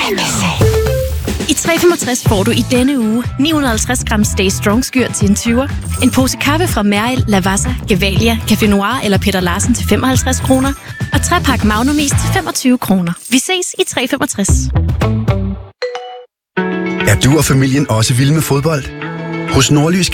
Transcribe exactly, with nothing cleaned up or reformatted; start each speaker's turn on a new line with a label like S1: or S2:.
S1: I tre komma femogtres får du i denne uge ni hundrede og halvtreds gram Stay Strong Skyr til en tyver, en pose kaffe fra Mæril, Lavazza, Gevalia, Café Noir eller Peter Larsen til femoghalvtreds kroner, og tre pakke Magnumis til femogtyve kroner. Vi ses i tre komma femogtres.
S2: Er du og familien også vilde med fodbold? Hos Nordlys